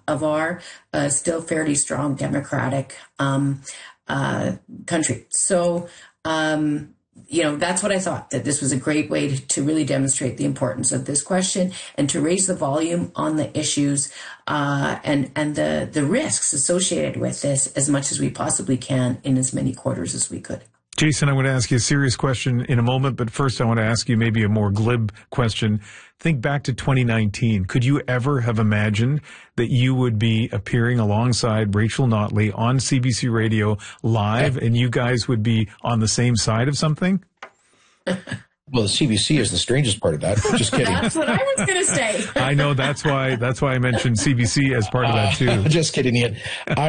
of our still fairly strong democratic country. So, that's what I thought, that this was a great way to really demonstrate the importance of this question and to raise the volume on the issues and the risks associated with this as much as we possibly can in as many quarters as we could. Jason, I'm going to ask you a serious question in a moment, but first I want to ask you maybe a more glib question. Think back to 2019. Could you ever have imagined that you would be appearing alongside Rachel Notley on CBC Radio live and you guys would be on the same side of something? Well, the CBC is the strangest part of that. Just kidding. That's what I was going to say. I know. That's why I mentioned CBC as part of that too. Just kidding, Ian.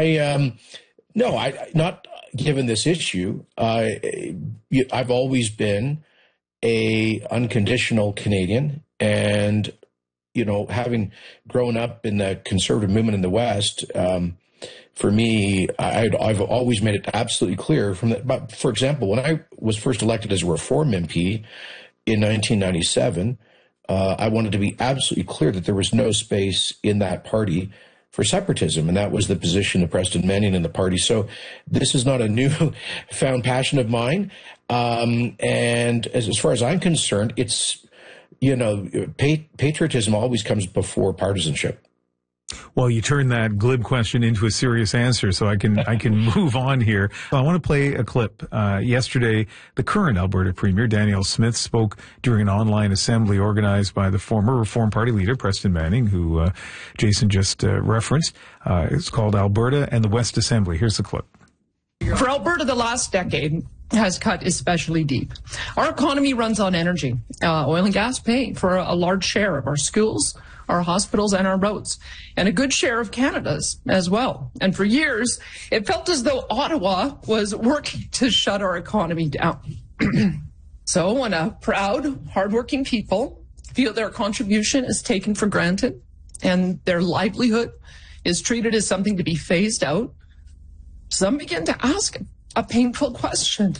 Not given this issue. I've always been a unconditional Canadian, and having grown up in the conservative movement in the West, for me, I've always made it absolutely clear from that. But for example, when I was first elected as a Reform MP in 1997, I wanted to be absolutely clear that there was no space in that party for separatism, and that was the position of Preston Manning in the party. So this is not a new found passion of mine. And as far as I'm concerned, it's, patriotism always comes before partisanship. Well, you turned that glib question into a serious answer, so I can move on here. I want to play a clip. Yesterday, the current Alberta Premier, Danielle Smith, spoke during an online assembly organized by the former Reform Party leader, Preston Manning, who Jason just referenced. It's called Alberta and the West Assembly. Here's the clip. For Alberta, the last decade has cut especially deep. Our economy runs on energy. Oil and gas pay for a large share of our schools, our hospitals, and our roads, and a good share of Canada's as well. And for years, it felt as though Ottawa was working to shut our economy down. So when a proud, hardworking people feel their contribution is taken for granted and their livelihood is treated as something to be phased out, some begin to ask a painful question.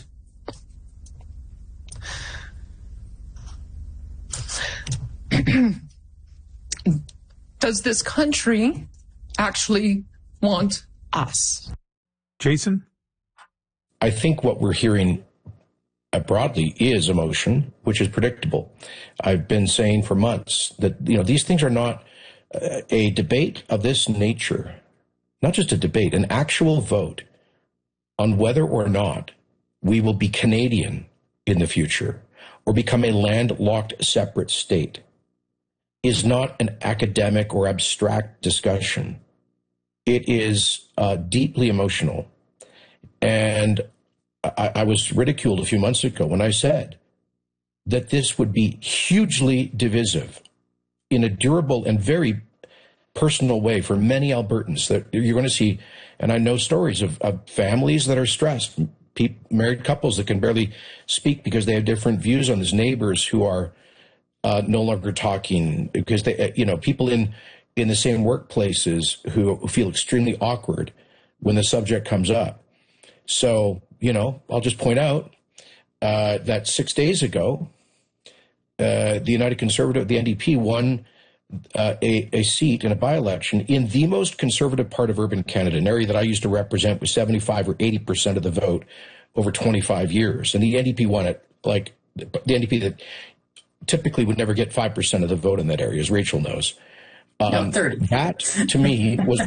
Does this country actually want us? Jason? I think what we're hearing broadly is emotion, which is predictable. I've been saying for months that, these things are not a debate of this nature, not just a debate, an actual vote on whether or not we will be Canadian in the future or become a landlocked separate state is not an academic or abstract discussion. It is deeply emotional. And I was ridiculed a few months ago when I said that this would be hugely divisive in a durable and very personal way for many Albertans. That you're going to see, and I know stories of families that are stressed, married couples that can barely speak because they have different views on this, neighbors who are no longer talking because they, people in the same workplaces who feel extremely awkward when the subject comes up. So, I'll just point out that 6 days ago, the United Conservative, the NDP, won a seat in a by-election in the most conservative part of urban Canada, an area that I used to represent with 75 or 80% of the vote over 25 years. And the NDP won it, like the NDP that typically would never get 5% of the vote in that area, as Rachel knows. 30. That to me was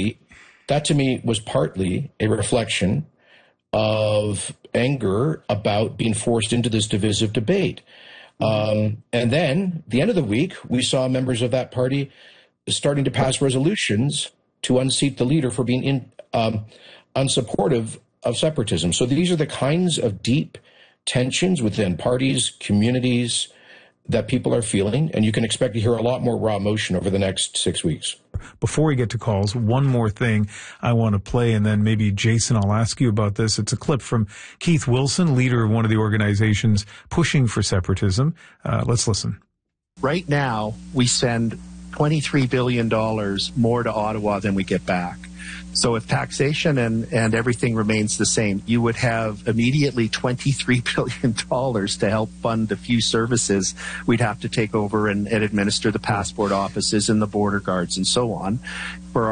partly a reflection of anger about being forced into this divisive debate. And then, the end of the week, we saw members of that party starting to pass resolutions to unseat the leader for being unsupportive of separatism. So these are the kinds of deep tensions within parties, communities, that people are feeling, and you can expect to hear a lot more raw emotion over the next 6 weeks. Before we get to calls, one more thing I want to play, and then maybe, Jason, I'll ask you about this. It's a clip from Keith Wilson, leader of one of the organizations pushing for separatism. Let's listen. Right now, we send $23 billion more to Ottawa than we get back. So if taxation and everything remains the same, you would have immediately $23 billion to help fund a few services we'd have to take over and administer the passport offices and the border guards and so on. For